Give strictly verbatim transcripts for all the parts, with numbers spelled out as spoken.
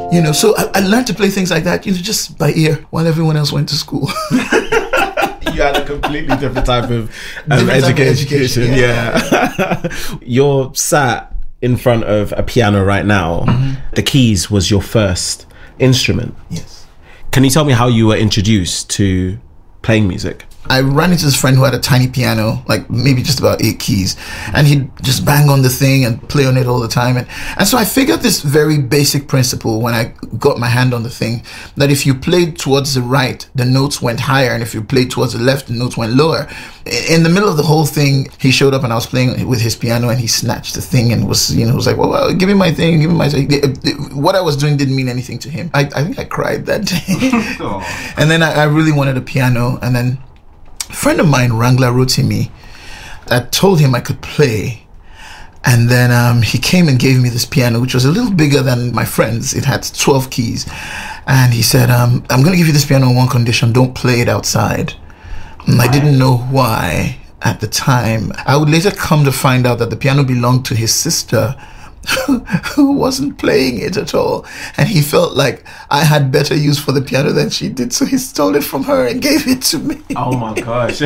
You know, so I, I learned to play things like that, you know, just by ear while everyone else went to school. You had a completely different type of um, Different type of education. education, Yeah. You're sat in front of a piano right now. Mm-hmm. The keys was your first instrument. Yes. Can you tell me how you were introduced to playing music? I ran into this friend who had a tiny piano, like maybe just about eight keys, and he'd just bang on the thing and play on it all the time. And, and so I figured this very basic principle when I got my hand on the thing, that if you played towards the right, the notes went higher, and if you played towards the left, the notes went lower. In the middle of the whole thing, he showed up and I was playing with his piano, and he snatched the thing and was, you know, was like, well, well give me my thing, give me my thing. What I was doing didn't mean anything to him. I, I think I cried that day. And then I, I really wanted a piano, and then a friend of mine, Wrangler Rotimi, I told him I could play. And then um, he came and gave me this piano, which was a little bigger than my friend's. It had twelve keys. And he said, um, I'm going to give you this piano on one condition. Don't play it outside. And I didn't know why at the time. I would later come to find out that the piano belonged to his sister, who wasn't playing it at all, and he felt like I had better use for the piano than she did, so he stole it from her and gave it to me. Oh my gosh.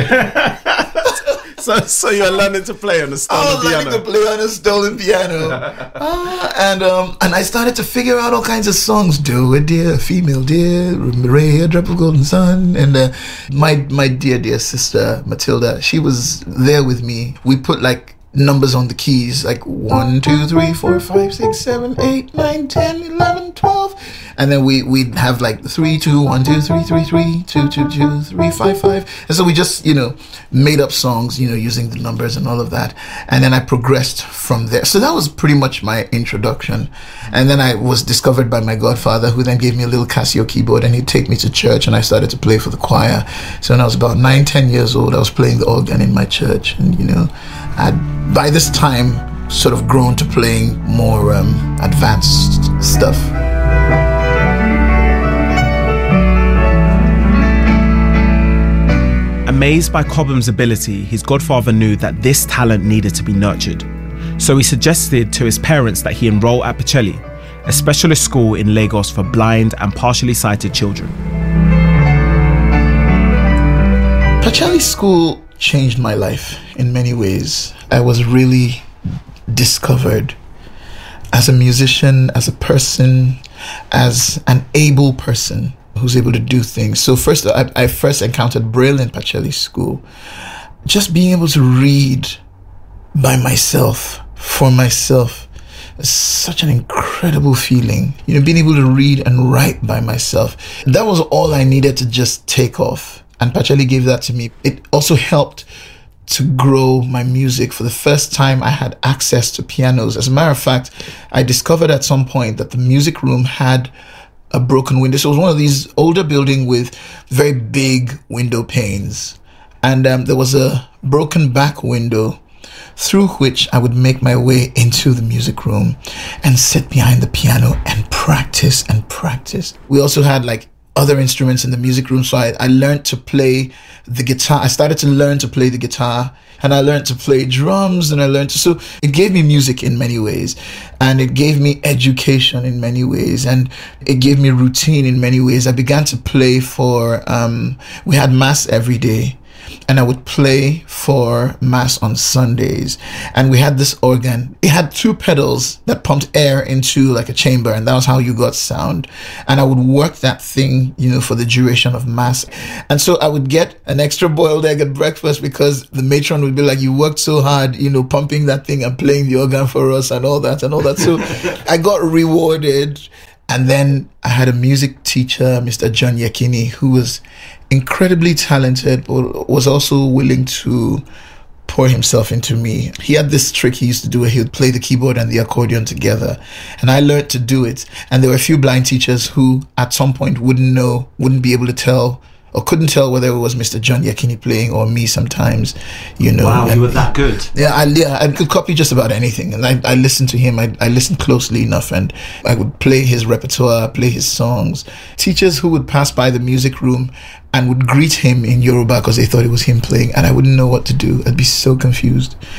so so you're learning to play on a stolen I was piano. learning to play on a stolen piano. uh, and um and I started to figure out all kinds of songs. Do a dear, female dear, Ray, a drop of golden sun. And uh, my my dear dear sister Matilda, she was there with me. We put like numbers on the keys, like one, two, three, four, five, six, seven, eight, nine, ten, eleven, twelve, and then we we'd have like three, two, one, two, three, three, three, two, two, two, three, five, five, and so we just, you know, made up songs, you know, using the numbers and all of that, and then I progressed from there. So that was pretty much my introduction, and then I was discovered by my godfather, who then gave me a little Casio keyboard, and he'd take me to church, and I started to play for the choir. So when I was about nine, ten years old, I was playing the organ in my church, and you know, I'd by this time sort of grown to playing more um, advanced stuff. Amazed by Cobham's ability, his godfather knew that this talent needed to be nurtured. So he suggested to his parents that he enroll at Pacelli, a specialist school in Lagos for blind and partially sighted children. Pacelli School changed my life in many ways. I was really discovered as a musician, as a person, as an able person who's able to do things. So first, I, I first encountered Braille in Pacelli School. Just being able to read by myself, for myself, is such an incredible feeling. You know, being able to read and write by myself. That was all I needed to just take off. And Pacelli gave that to me. It also helped to grow my music. For the first time, I had access to pianos. As a matter of fact, I discovered at some point that the music room had a broken window. So it was one of these older buildings with very big window panes. And um, there was a broken back window through which I would make my way into the music room and sit behind the piano and practice and practice. We also had like other instruments in the music room. So I, I learned to play the guitar. I started to learn to play the guitar, and I learned to play drums, and I learned to, so it gave me music in many ways, and it gave me education in many ways, and it gave me routine in many ways. I began to play for, um, we had mass every day, and I would play for mass on Sundays. And we had this organ. It had two pedals that pumped air into like a chamber, and that was how you got sound. And I would work that thing, you know, for the duration of mass. And so I would get an extra boiled egg at breakfast because the matron would be like, you worked so hard, you know, pumping that thing and playing the organ for us and all that and all that. So I got rewarded. And then I had a music teacher, Mister John Yekini, who was incredibly talented, but was also willing to pour himself into me. He had this trick he used to do where he would play the keyboard and the accordion together. And I learned to do it. And there were a few blind teachers who at some point wouldn't know, wouldn't be able to tell, or couldn't tell whether it was Mister John Yekini playing or me sometimes, you know. Wow, and you were that good. Yeah, I, yeah, I could copy just about anything. And I, I listened to him, I, I listened closely enough, and I would play his repertoire, play his songs. Teachers who would pass by the music room and would greet him in Yoruba because they thought it was him playing, and I wouldn't know what to do. I'd be so confused.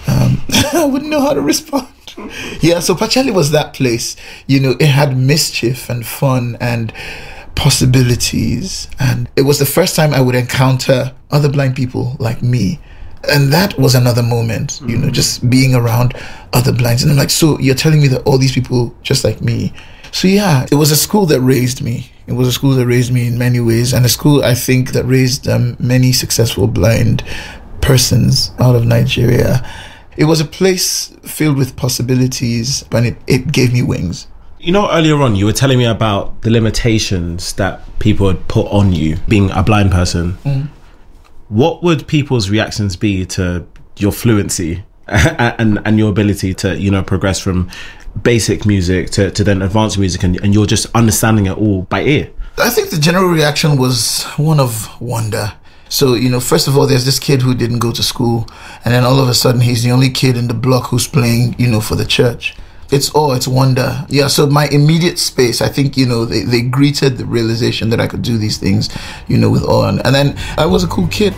Um, I wouldn't know how to respond. Yeah, so Pacheli was that place. You know, it had mischief and fun and possibilities. And it was the first time I would encounter other blind people like me. And that was another moment, you know, just being around other blinds. And I'm like, so you're telling me that all these people just like me? So yeah, it was a school that raised me. It was a school that raised me in many ways, and a school, I think, that raised um, many successful blind persons out of Nigeria. It was a place filled with possibilities, and it, it gave me wings. You know, earlier on, you were telling me about the limitations that people had put on you, being a blind person. Mm. What would people's reactions be to your fluency and and your ability to, you know, progress from basic music to, to then advanced music, and, and you're just understanding it all by ear? I think the general reaction was one of wonder. So, you know, first of all, there's this kid who didn't go to school, and then all of a sudden he's the only kid in the block who's playing, you know, for the church. It's awe, it's wonder. Yeah, so my immediate space, I think, you know, they, they greeted the realization that I could do these things, you know, with awe. And, and then I was a cool kid.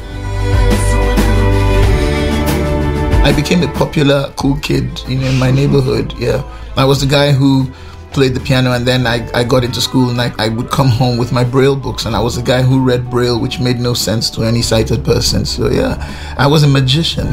I became a popular, cool kid, you know, in my neighborhood, yeah. I was the guy who played the piano, and then I, I got into school, and I, I would come home with my Braille books, and I was the guy who read Braille, which made no sense to any sighted person. So yeah, I was a magician.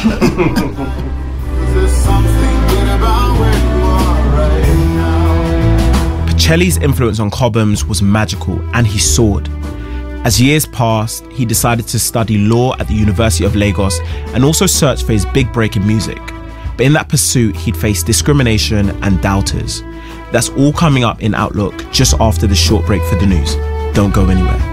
Pacheli's influence on Cobhams was magical, and he soared. As years passed, he decided to study law at the University of Lagos and also search for his big break in music. But in that pursuit, he'd face discrimination and doubters. That's all coming up in Outlook just after the short break for the news. Don't go anywhere.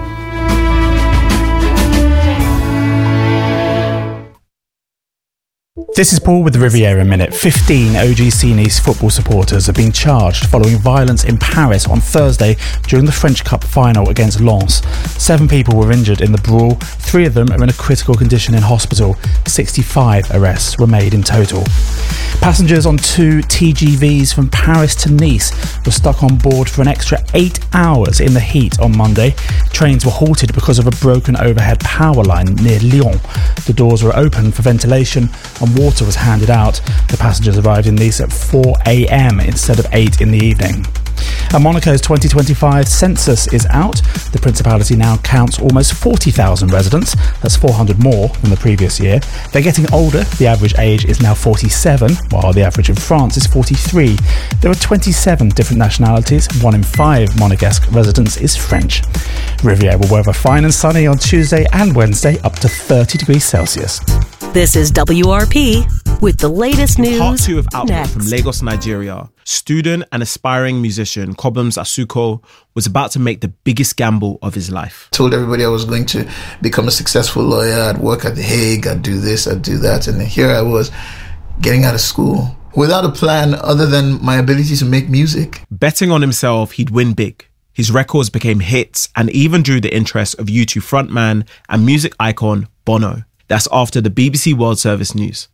This is Paul with the Riviera Minute. fifteen O G C Nice football supporters have been charged following violence in Paris on Thursday during the French Cup final against Lens. Seven people were injured in the brawl. Three of them are in a critical condition in hospital. sixty-five arrests were made in total. Passengers on two T G Vs from Paris to Nice were stuck on board for an extra eight hours in the heat on Monday. Trains were halted because of a broken overhead power line near Lyon. The doors were open for ventilation and water was handed out. The passengers arrived in Nice at four a.m. instead of eight in the evening. And Monaco's twenty twenty-five census is out. The Principality now counts almost forty thousand residents. That's four hundred more than the previous year. They're getting older. The average age is now forty-seven, while the average in France is forty-three. There are twenty-seven different nationalities. One in five Monegasque residents is French. Riviera will weather fine and sunny on Tuesday and Wednesday, up to thirty degrees Celsius. This is W R P with the latest news. Part two of Outlook next. From Lagos, Nigeria. Student and aspiring musician Cobhams Asuquo was about to make the biggest gamble of his life. Told everybody I was going to become a successful lawyer. I'd work at The Hague. I'd do this, I'd do that. And here I was getting out of school without a plan other than my ability to make music. Betting on himself, he'd win big. His records became hits and even drew the interest of U two frontman and music icon Bono. That's after the B B C World Service news.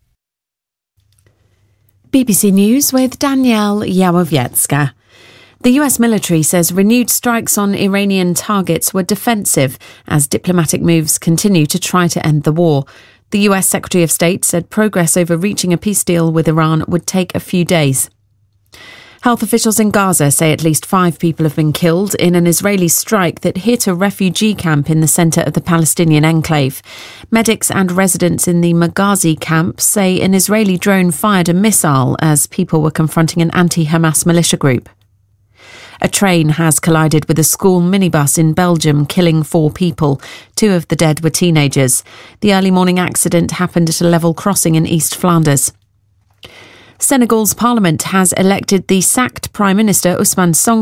B B C News with Danielle Yawowiecka. The U S military says renewed strikes on Iranian targets were defensive as diplomatic moves continue to try to end the war. The U S Secretary of State said progress over reaching a peace deal with Iran would take a few days. Health officials in Gaza say at least five people have been killed in an Israeli strike that hit a refugee camp in the centre of the Palestinian enclave. Medics and residents in the Maghazi camp say an Israeli drone fired a missile as people were confronting an anti-Hamas militia group. A train has collided with a school minibus in Belgium, killing four people. Two of the dead were teenagers. The early morning accident happened at a level crossing in East Flanders. Senegal's parliament has elected the sacked Prime Minister Ousmane Sonko